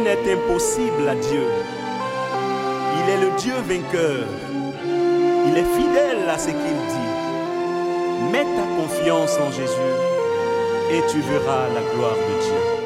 n'est impossible à Dieu. Il est le Dieu vainqueur. Il est fidèle à ce qu'il dit. Mets ta confiance en Jésus et tu verras la gloire de Dieu.